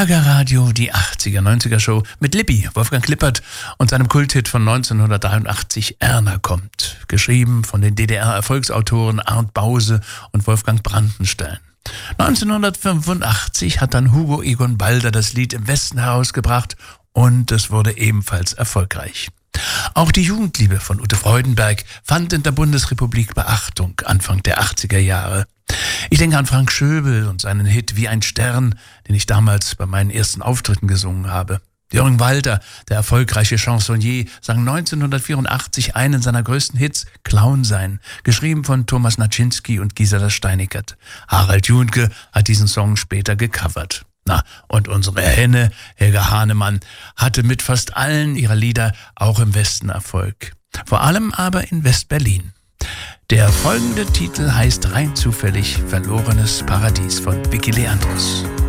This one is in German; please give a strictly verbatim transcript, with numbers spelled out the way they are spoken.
Schlagerradio, die achtziger-neunziger-Show mit Lippi, Wolfgang Klippert und seinem Kulthit von neunzehnhundertdreiundachtzig, Erna kommt. Geschrieben von den D D R-Erfolgsautoren Arndt Bause und Wolfgang Brandenstein. neunzehnhundertfünfundachtzig hat dann Hugo Egon Balder das Lied Im Westen herausgebracht und es wurde ebenfalls erfolgreich. Auch die Jugendliebe von Ute Freudenberg fand in der Bundesrepublik Beachtung Anfang der achtziger Jahre. Ich denke an Frank Schöbel und seinen Hit Wie ein Stern, den ich damals bei meinen ersten Auftritten gesungen habe. Jürgen Walter, der erfolgreiche Chansonnier, sang neunzehnhundertvierundachtzig einen seiner größten Hits, Clown sein, geschrieben von Thomas Naczynski und Gisela Steinekert. Harald Juhnke hat diesen Song später gecovert. Na, und unsere Henne, Helga Hahnemann, hatte mit fast allen ihrer Lieder auch im Westen Erfolg. Vor allem aber in West-Berlin. Der folgende Titel heißt rein zufällig Verlorenes Paradies von Vicky Leandros.